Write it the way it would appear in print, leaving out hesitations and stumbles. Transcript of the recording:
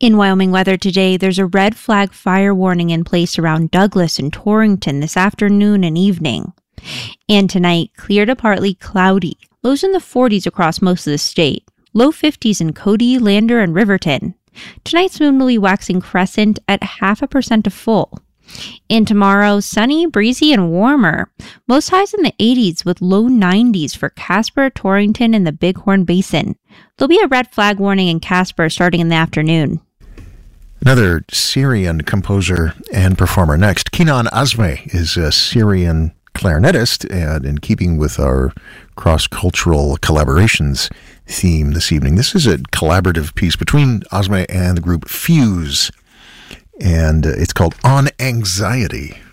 In Wyoming weather today, there's a red flag fire warning in place around Douglas and Torrington this afternoon and evening. And tonight, clear to partly cloudy. Lows in the 40s across most of the state. Low 50s in Cody, Lander, and Riverton. Tonight's moon will be waxing crescent at 0.5% to full. And tomorrow, sunny, breezy, and warmer. Most highs in the 80s with low 90s for Casper, Torrington, and the Bighorn Basin. There'll be a red flag warning in Casper starting in the afternoon. Another Syrian composer and performer next. Kenan Azmeh is a Syrian clarinetist, and in keeping with our cross-cultural collaborations theme this evening, this is a collaborative piece between Azmeh and the group Fuse, and it's called On Anxiety.